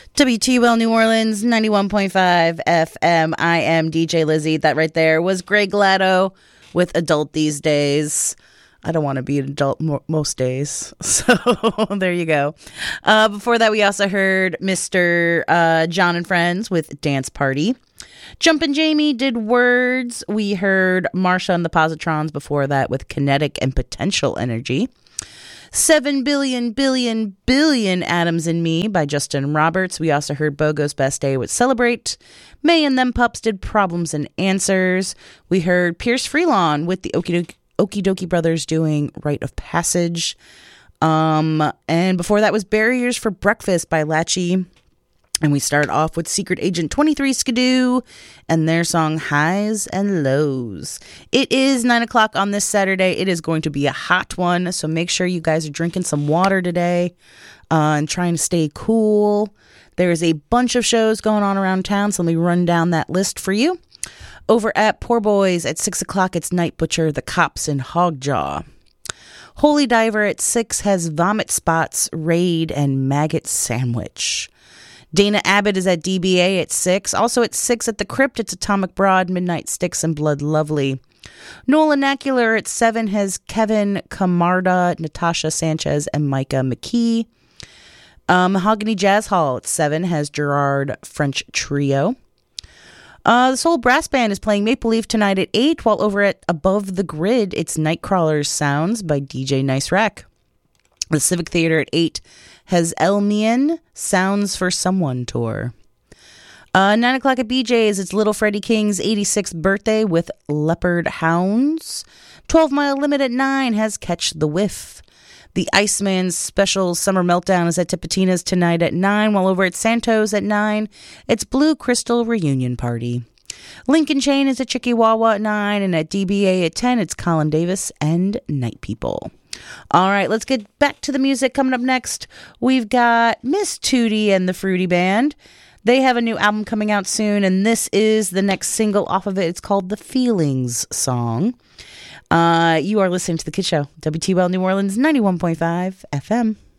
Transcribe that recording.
WTUL New Orleans, 91.5 FM. I am DJ Lizzie. That right there was Greg Latto with Adult These Days. I don't want to be an adult most days. So there you go. Before that, we also heard Mr. John and Friends with Dance Party. Jumpin' Jamie did Words. We heard Marsha and the Positrons before that with Kinetic and Potential Energy. 7 billion, billion, billion atoms in me by Justin Roberts. We also heard BOGO's Best Day with Celebrate. May and Them Pups did Problems and Answers. We heard Pierce Freelon with the Okie Dokie Brothers doing Rite of Passage. And before that was Barriers for Breakfast by Latchy. And we start off with Secret Agent 23 Skidoo and their song Highs and Lows. It is 9 o'clock on this Saturday. It is going to be a hot one, so make sure you guys are drinking some water today and trying to stay cool. There's a bunch of shows going on around town, so let me run down that list for you. Over at Poor Boys at 6 o'clock, it's Night Butcher, The Cops, and Hogjaw. Holy Diver at 6 has Vomit Spots, Raid, and Maggot Sandwich. Dana Abbott is at DBA at 6. Also at 6 at the Crypt, it's Atomic Broad, Midnight Sticks, and Blood Lovely. Noel Inacular at 7 has Kevin Camarda, Natasha Sanchez, and Micah McKee. Mahogany Jazz Hall at 7 has Gerard French Trio. The Soul Brass Band is playing Maple Leaf tonight at 8, while over at Above the Grid, it's Nightcrawler's Sounds by DJ Nice Rack. The Civic Theater at 8 has Elmian Sounds for Someone tour. 9 o'clock at BJ's, it's Little Freddie King's 86th birthday with Leopard Hounds. 12 Mile Limit at 9 has Catch the Whiff. The Iceman's special Summer Meltdown is at Tipitina's tonight at 9, while over at Santos at 9, it's Blue Crystal Reunion Party. Lincoln Chain is at Chickawawa at 9, and at DBA at 10, it's Colin Davis and Night People. All right, let's get back to the music. Coming up next, we've got Miss Tootie and the Fruity Band. They have a new album coming out soon, and this is the next single off of it. It's called The Feelings Song. You are listening to The Kid Show, WTUL New Orleans, 91.5 FM.